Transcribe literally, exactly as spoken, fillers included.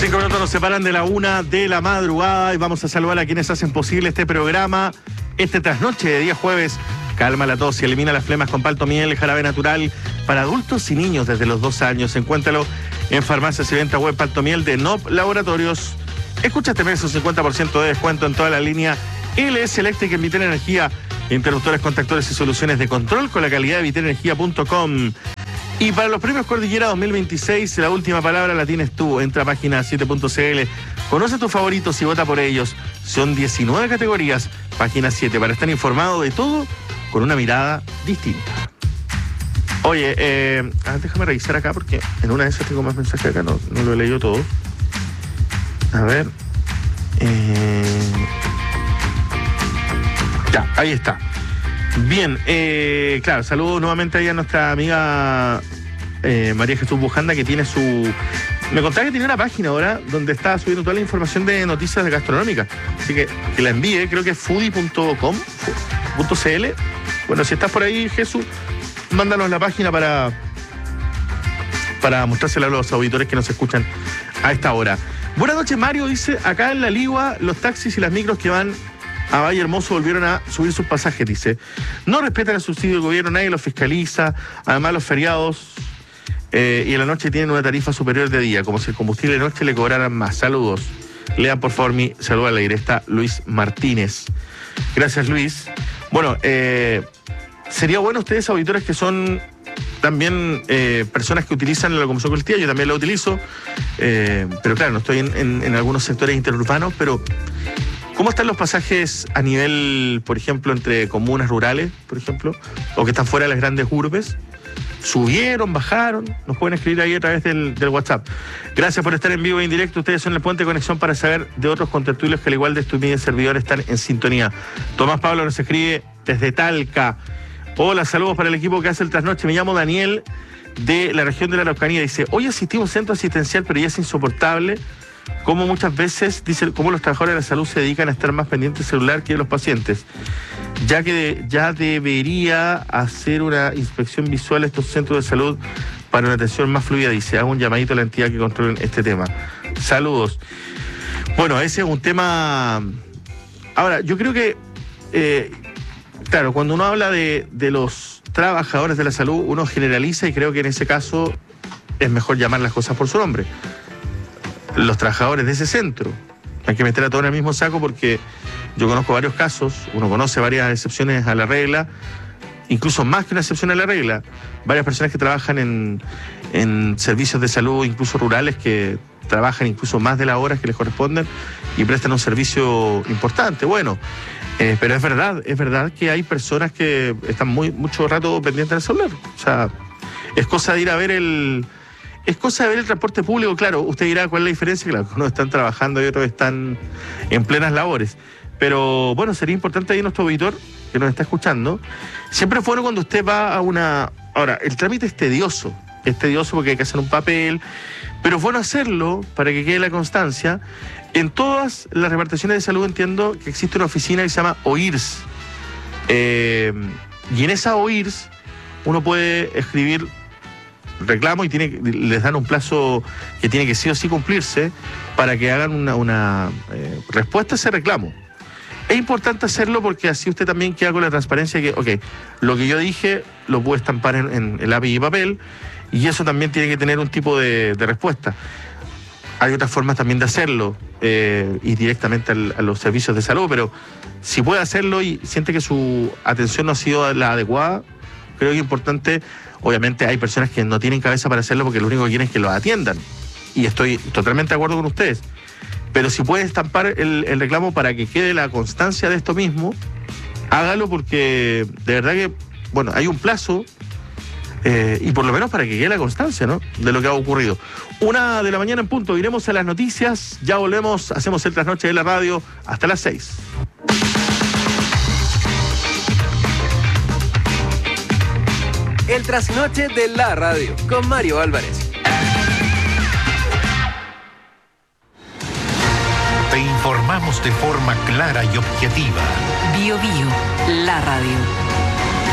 Cinco minutos nos separan de la una de la madrugada y vamos a saludar a quienes hacen posible este programa. Este trasnoche de día jueves, calma la tos y elimina las flemas con palto miel, jarabe natural para adultos y niños desde los dos años. Encuéntralo en farmacias y venta web Palto Miel de N O P Laboratorios. Escucha este mes un cincuenta por ciento de descuento en toda la línea L S Electric en Vitel Energía, interruptores, contactores y soluciones de control con la calidad de vitel energía punto com. Y para los premios Cordillera dos mil veintiséis, la última palabra la tienes tú. Entra a página siete punto c l, conoce a tus favoritos y vota por ellos. Son diecinueve categorías, página siete, para estar informado de todo con una mirada distinta. Oye, eh, ah, déjame revisar acá porque en una de esas tengo más mensajes acá, no, no lo he leído todo. A ver. Eh, ya, ahí está. Bien, eh, claro, saludo nuevamente ahí a nuestra amiga eh, María Jesús Bujanda, que tiene su... Me contaba que tiene una página ahora donde está subiendo toda la información de noticias gastronómicas. Así que que la envíe, creo que es foodie punto com, punto c l. Bueno, si estás por ahí, Jesús, mándanos la página para, para mostrársela a los auditores que nos escuchan a esta hora. Buenas noches, Mario, dice, acá en La Ligua, los taxis y las micros que van a Valle Hermoso volvieron a subir sus pasajes, dice. No respetan el subsidio del gobierno, nadie los fiscaliza. Además, los feriados eh, y en la noche tienen una tarifa superior de día, como si el combustible de noche le cobraran más. Saludos. Lean, por favor, mi saludo a la directa Luis Martínez. Gracias, Luis. Bueno, eh, sería bueno ustedes, auditores, que son también eh, personas que utilizan la locomoción colectiva. Yo también la utilizo, eh, pero claro, no estoy en, en, en algunos sectores interurbanos, pero... ¿Cómo están los pasajes a nivel, por ejemplo, entre comunas rurales, por ejemplo, o que están fuera de las grandes urbes? ¿Subieron, bajaron? Nos pueden escribir ahí a través del, del WhatsApp. Gracias por estar en vivo e en directo. Ustedes son el puente de conexión para saber de otros contertulios que al igual de Estupidez servidores están en sintonía. Tomás Pablo nos escribe desde Talca. Hola, saludos para el equipo que hace el trasnoche. Me llamo Daniel, de la región de la Araucanía. Dice, hoy asistí a un centro asistencial, pero ya es insoportable. Como muchas veces, dice, cómo los trabajadores de la salud se dedican a estar más pendientes del celular que de los pacientes, ya que de, ya debería hacer una inspección visual a estos centros de salud para una atención más fluida, dice. Hago un llamadito a la entidad que controlen este tema. Saludos. Bueno, ese es un tema... Ahora, yo creo que, eh, claro, cuando uno habla de, de los trabajadores de la salud, uno generaliza y creo que en ese caso es mejor llamar las cosas por su nombre. Los trabajadores de ese centro. Hay que meter a todos en el mismo saco porque yo conozco varios casos, uno conoce varias excepciones a la regla, incluso más que una excepción a la regla. Varias personas que trabajan en, en servicios de salud, incluso rurales, que trabajan incluso más de las horas que les corresponden y prestan un servicio importante. Bueno, eh, pero es verdad, es verdad que hay personas que están muy mucho rato pendientes del celular. O sea, es cosa de ir a ver el... Es cosa de ver el transporte público, claro. Usted dirá cuál es la diferencia, claro, unos están trabajando y otros están en plenas labores. Pero bueno, sería importante ahí nuestro auditor que nos está escuchando. Siempre es bueno cuando usted va a una... Ahora, el trámite es tedioso, es tedioso porque hay que hacer un papel, pero es bueno hacerlo para que quede la constancia. En todas las reparticiones de salud entiendo que existe una oficina que se llama O I R S. Eh, y en esa O I R S uno puede escribir reclamo y tiene, les dan un plazo que tiene que sí o sí cumplirse para que hagan una, una eh, respuesta a ese reclamo. Es importante hacerlo porque así usted también queda con la transparencia que, ok, lo que yo dije lo puedo estampar en, en el lápiz y papel, y eso también tiene que tener un tipo de, de respuesta. Hay otras formas también de hacerlo, eh, y directamente al, a los servicios de salud, pero si puede hacerlo y siente que su atención no ha sido la adecuada, creo que es importante. Obviamente hay personas que no tienen cabeza para hacerlo porque lo único que quieren es que los atiendan. Y estoy totalmente de acuerdo con ustedes. Pero si puede estampar el, el reclamo para que quede la constancia de esto mismo, hágalo porque de verdad que, bueno, hay un plazo eh, y por lo menos para que quede la constancia, ¿no?, de lo que ha ocurrido. Una de la mañana en punto, iremos a las noticias, ya volvemos, hacemos el trasnoche de la radio hasta las seis. El trasnoche de la radio, con Mario Álvarez. Te informamos de forma clara y objetiva. Bio Bio, la radio.